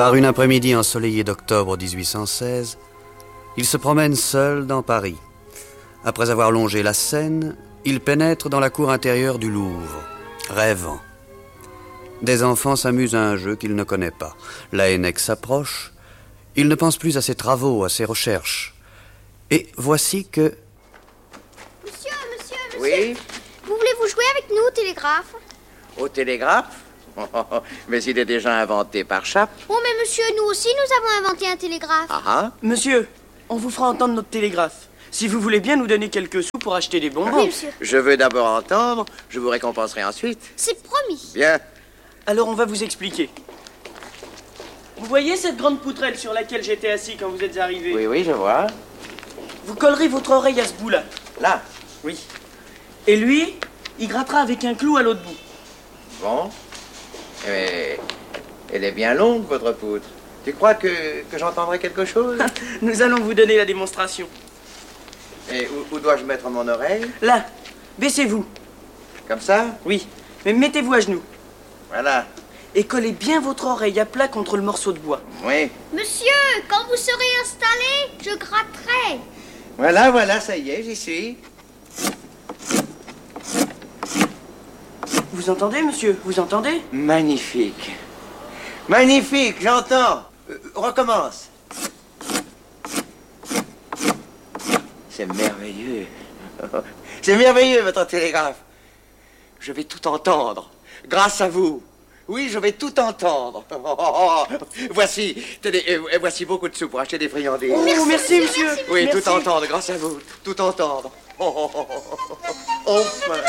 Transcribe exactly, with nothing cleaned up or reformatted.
Par une après-midi ensoleillée d'octobre mille huit cent seize, il se promène seul dans Paris. Après avoir longé la Seine, il pénètre dans la cour intérieure du Louvre, rêvant. Des enfants s'amusent à un jeu qu'il ne connaît pas. Laennec s'approche. Il ne pense plus à ses travaux, à ses recherches. Et voici que... Monsieur, monsieur, monsieur. Oui? Vous voulez-vous jouer avec nous au télégraphe? Au télégraphe? Mais il est déjà inventé par Chappe. Oh, mais monsieur, nous aussi, nous avons inventé un télégraphe. Ah ah. Monsieur, on vous fera entendre notre télégraphe. Si vous voulez bien nous donner quelques sous pour acheter des bonbons. Oui, monsieur. Je veux d'abord entendre, je vous récompenserai ensuite. C'est promis. Bien. Alors on va vous expliquer. Vous voyez cette grande poutrelle sur laquelle j'étais assis quand vous êtes arrivé? Oui, oui, je vois. Vous collerez votre oreille à ce bout-là. Là? Oui. Et lui, il grattera avec un clou à l'autre bout. Bon. Mais elle est bien longue, votre poutre. Tu crois que, que j'entendrai quelque chose? Nous allons vous donner la démonstration. Et où, où dois-je mettre mon oreille? Là, baissez-vous. Comme ça? Oui, mais mettez-vous à genoux. Voilà. Et collez bien votre oreille à plat contre le morceau de bois. Oui. Monsieur, quand vous serez installé, je gratterai. Voilà, voilà, ça y est, j'y suis. Vous entendez, monsieur? Vous entendez? Magnifique. Magnifique, j'entends. Euh, recommence. C'est merveilleux. C'est merveilleux, votre télégraphe. Je vais tout entendre. Grâce à vous. Oui, je vais tout entendre. Oh, oh, oh. Voici, tenez, euh, voici beaucoup de sous pour acheter des friandises. Oh, merci, merci, monsieur. Oui, Merci. tout entendre, grâce à vous. Tout entendre. Oh, oh, oh, oh, oh. Enfin.